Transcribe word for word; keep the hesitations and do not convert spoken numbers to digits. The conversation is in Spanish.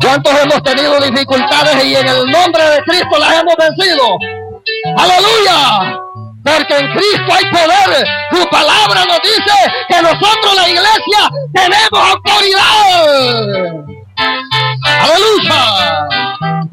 ¿Cuántos hemos tenido dificultades y en el nombre de Cristo las hemos vencido? ¡Aleluya! Porque en Cristo hay poder. Su palabra nos dice que nosotros, la iglesia, tenemos autoridad